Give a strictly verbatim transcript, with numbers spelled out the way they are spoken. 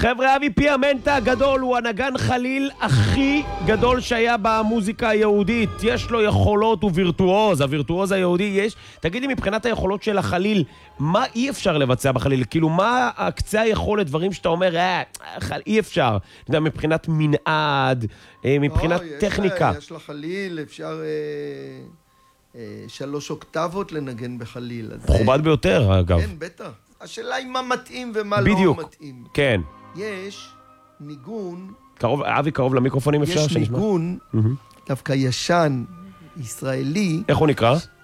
חבר'ה, אבי פיאמנטה הגדול הוא הנגן חליל הכי גדול שהיה במוזיקה היהודית. יש לו יכולות, הוא וירטואוז, הווירטואוז היהודי יש. תגידי, מבחינת היכולות של החליל, מה אי אפשר לבצע בחליל? כאילו, מה הקצה היכולת, דברים שאתה אומר, אה, אי אפשר. אתה יודע, מבחינת מנעד, מבחינת או, טכניקה. יש, יש לחליל, אפשר אה, אה, שלוש אוקטבות לנגן בחליל. מכובד ביותר, אגב. כן, בטח. השאלה היא מה מתאים ומה בדיוק. לא מתאים. כן. יש ניגון... קרוב, אבי, קרוב למיקרופונים אפשר? יש ניגון, דווקא ישן, ישראלי. איך הוא נקרא?